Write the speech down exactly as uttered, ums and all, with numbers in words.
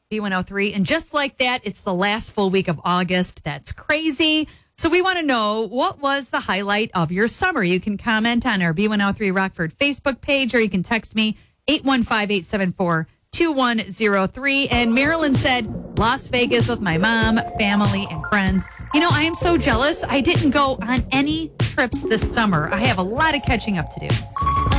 B one oh three. And just like that, it's the last full week of August. That's crazy. So we want to know, what was the highlight of your summer? You can comment on our B one oh three Rockford Facebook page, or you can text me eight one five, eight seven four, two one zero three. And Marilyn said, Las Vegas with my mom, family, and friends. You know, I am so jealous. I didn't go on any trips this summer. I have a lot of catching up to do.